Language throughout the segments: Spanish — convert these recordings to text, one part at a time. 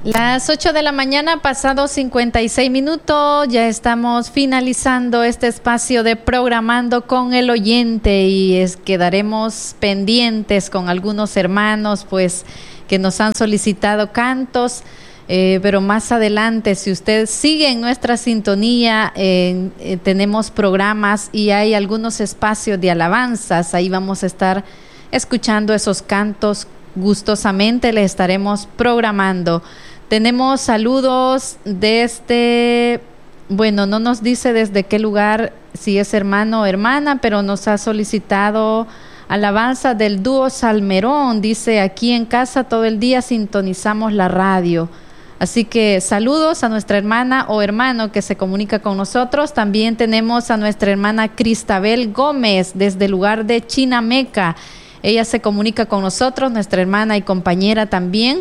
Las 8 de la mañana, pasado 56 minutos, ya estamos finalizando este espacio de Programando con el Oyente y quedaremos pendientes con algunos hermanos pues que nos han solicitado cantos, pero más adelante, si usted sigue en nuestra sintonía, tenemos programas y hay algunos espacios de alabanzas, ahí vamos a estar escuchando esos cantos, gustosamente les estaremos programando. Tenemos saludos desde, bueno, no nos dice desde qué lugar, si es hermano o hermana, pero nos ha solicitado alabanza del dúo Salmerón. Dice, aquí en casa todo el día sintonizamos la radio. Así que saludos a nuestra hermana o hermano que se comunica con nosotros. También tenemos a nuestra hermana Cristabel Gómez desde el lugar de Chinameca. Ella se comunica con nosotros, nuestra hermana y compañera también.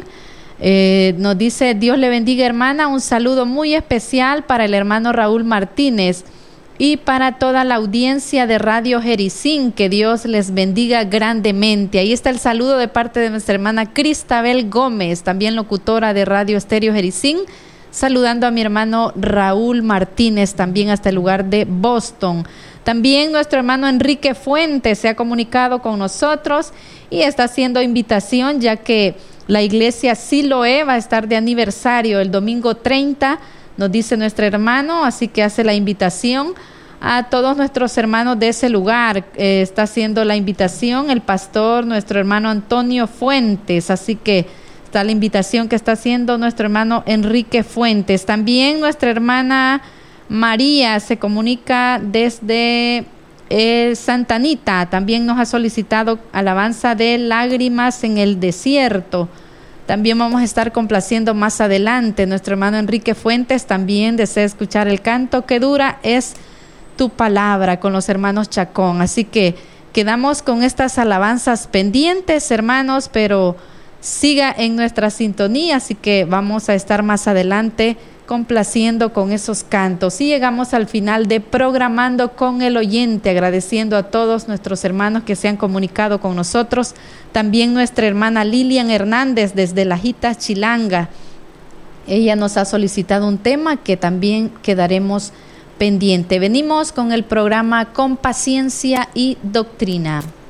Nos dice, Dios le bendiga, hermana, un saludo muy especial para el hermano Raúl Martínez y para toda la audiencia de Radio Jericín, que Dios les bendiga grandemente. Ahí está el saludo de parte de nuestra hermana Cristabel Gómez, también locutora de Radio Estéreo Jericín, saludando a mi hermano Raúl Martínez, también hasta el lugar de Boston. También nuestro hermano Enrique Fuentes se ha comunicado con nosotros y está haciendo invitación, ya que la iglesia Siloé va a estar de aniversario el domingo 30, nos dice nuestro hermano, así que hace la invitación a todos nuestros hermanos de ese lugar. Está haciendo la invitación el pastor, nuestro hermano Antonio Fuentes, así que está la invitación que está haciendo nuestro hermano Enrique Fuentes. También nuestra hermana María se comunica desde Santa Anita, también nos ha solicitado alabanza de Lágrimas en el Desierto. También vamos a estar complaciendo más adelante. Nuestro hermano Enrique Fuentes también desea escuchar el canto que dura es tu palabra con los hermanos Chacón. Así que quedamos con estas alabanzas pendientes, hermanos, pero siga en nuestra sintonía, así que vamos a estar más adelante complaciendo con esos cantos. Y llegamos al final de Programando con el Oyente, agradeciendo a todos nuestros hermanos que se han comunicado con nosotros. También nuestra hermana Lilian Hernández desde Lajitas, Chilanga. Ella nos ha solicitado un tema que también quedaremos pendiente. Venimos con el programa Con Paciencia y Doctrina.